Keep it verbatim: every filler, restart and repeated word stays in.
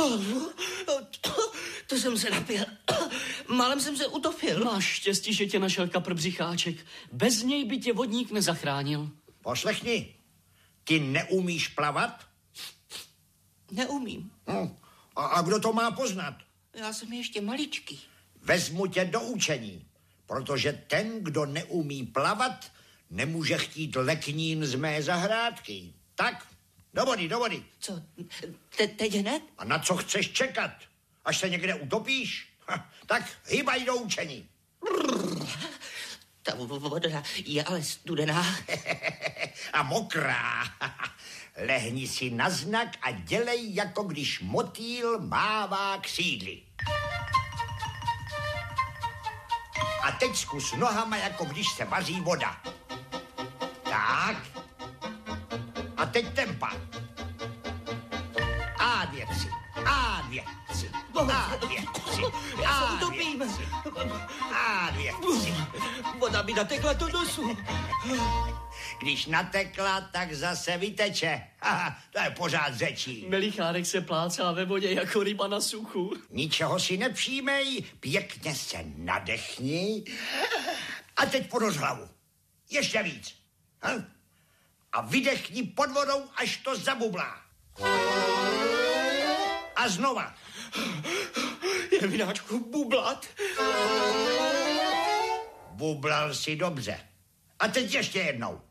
To jsem se napil. Málem jsem se utopil. Máš štěstí, že tě našel kapr Břicháček. Bez něj by tě vodník nezachránil. Poslechni, ty neumíš plavat? Neumím. No, a, a kdo to má poznat? Já jsem ještě maličký. Vezmu tě do učení, protože ten, kdo neumí plavat, nemůže chtít leknín z mé zahrádky. Tak, do vody, do vody. Co, te, teď hned? A na co chceš čekat? Až se někde utopíš? Ha, tak hýbaj do učení. Ta voda je ale studená. A mokrá. Lehni si na znak a dělej, jako když motýl mává křídly. A teď zkus nohama, jako když se vaří voda. Tak. A teď tempa. A dvě, tři. A dvě, tři. A dvě, tři. Já se utopím. A dvě, tři. Voda mi natekla do nosu. Když natekla, tak zase vyteče. Aha, to je pořád řečí. Melichárek se plácá ve vodě jako ryba na suchu. Ničeho si nepřijmej, pěkně se nadechni a teď ponoř hlavu. Ještě víc. Ha? A vydechni pod vodou, až to zabublá. A znova. Je vináčku bublat. Bublal si dobře. A teď ještě jednou.